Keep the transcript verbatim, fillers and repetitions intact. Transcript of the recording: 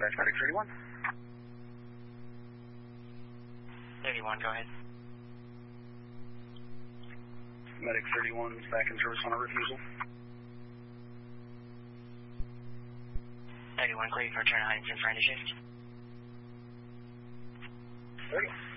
dispatch medic thirty-one. thirty-one, go ahead. Medic thirty-one is back in service on a refusal. thirty-one, clear for return Huntington for any shift. thirty.